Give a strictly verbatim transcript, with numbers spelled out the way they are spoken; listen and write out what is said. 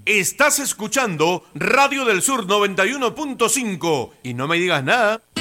Estás escuchando Radio del Sur noventa y uno punto cinco y no me digas nada.